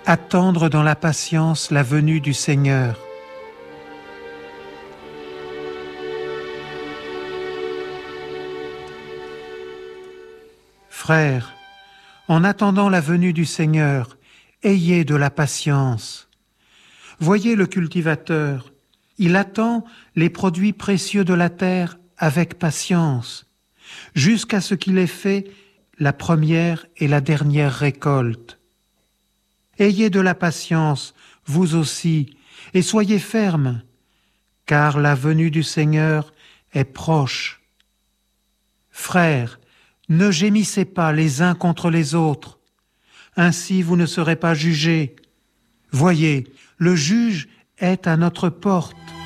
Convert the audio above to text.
Attendre dans la patience la venue du Seigneur. Frères, en attendant la venue du Seigneur, ayez de la patience. Voyez le cultivateur, il attend les produits précieux de la terre avec patience, jusqu'à ce qu'il ait fait la première et la dernière récolte. Ayez de la patience, vous aussi, et soyez fermes, car la venue du Seigneur est proche. Frères, ne gémissez pas les uns contre les autres, ainsi vous ne serez pas jugés. Voyez, le juge est à notre porte.